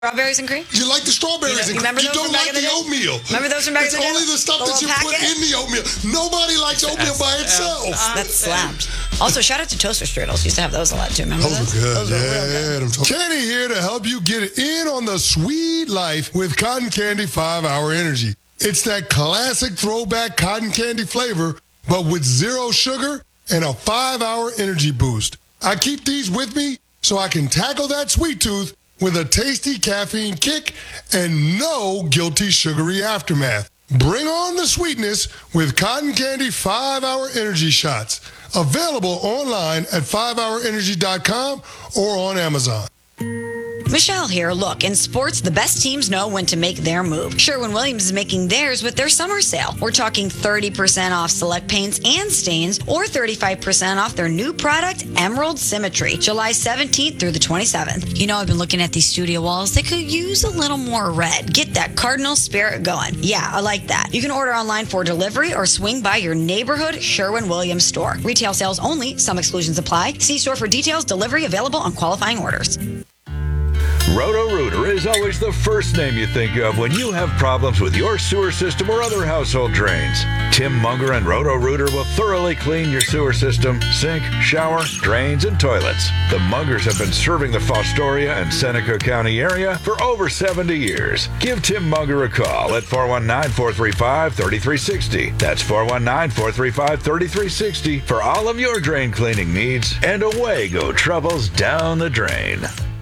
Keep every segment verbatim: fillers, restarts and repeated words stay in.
Strawberries and cream? You like the strawberries you, and cream. You, you don't like the, the oatmeal. Remember those from back it's in the day? It's only the stuff the that you packet? put in the oatmeal. Nobody likes oatmeal by itself. Uh, that slapped. Also, shout out to toaster strudels. Used to have those a lot too. Remember those? Those were good. Those yeah, were real good. Kenny here to help you get in on the sweet life with Cotton Candy five hour Energy. It's that classic throwback cotton candy flavor, but with zero sugar and a five hour energy boost. I keep these with me so I can tackle that sweet tooth with a tasty caffeine kick and no guilty sugary aftermath. Bring on the sweetness with Cotton Candy five hour Energy Shots. Available online at five hour energy dot com or on Amazon. Michelle here. Look, in sports, the best teams know when to make their move. Sherwin-Williams is making theirs with their summer sale. We're talking thirty percent off select paints and stains or thirty-five percent off their new product, Emerald Symmetry, July seventeenth through the twenty-seventh. You know, I've been looking at these studio walls. They could use a little more red. Get that cardinal spirit going. Yeah, I like that. You can order online for delivery or swing by your neighborhood Sherwin-Williams store. Retail sales only. Some exclusions apply. See store for details. Delivery available on qualifying orders. Roto-Rooter is always the first name you think of when you have problems with your sewer system or other household drains. Tim Munger and Roto-Rooter will thoroughly clean your sewer system, sink, shower, drains, and toilets. The Mungers have been serving the Fostoria and Seneca County area for over seventy years. Give Tim Munger a call at four one nine, four three five, three three six zero. That's four one nine, four three five, three three six zero for all of your drain cleaning needs, and away go troubles down the drain.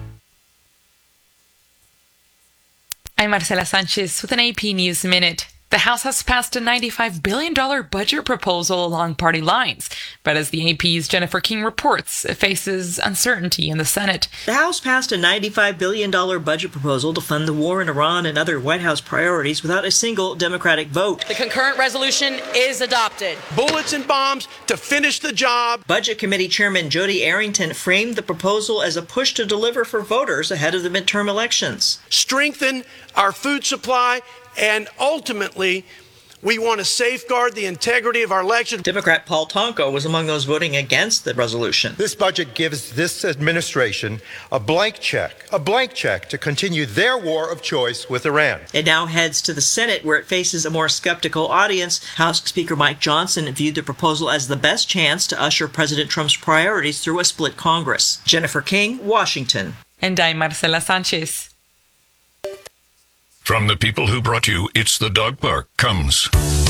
I'm Marcela Sanchez with an A P News Minute. The House has passed a ninety-five billion dollars budget proposal along party lines, but as the A P's Jennifer King reports, it faces uncertainty in the Senate. The House passed a ninety-five billion dollars budget proposal to fund the war in Iran and other White House priorities without a single Democratic vote. The concurrent resolution is adopted. Bullets and bombs to finish the job. Budget Committee Chairman Jody Arrington framed the proposal as a push to deliver for voters ahead of the midterm elections. Strengthen our food supply. And ultimately, we want to safeguard the integrity of our election. Democrat Paul Tonko was among those voting against the resolution. This budget gives this administration a blank check, a blank check to continue their war of choice with Iran. It now heads to the Senate, where it faces a more skeptical audience. House Speaker Mike Johnson viewed the proposal as the best chance to usher President Trump's priorities through a split Congress. Jennifer King, Washington. And I'm Marcela Sanchez. From the people who brought you It's the Dog Park comes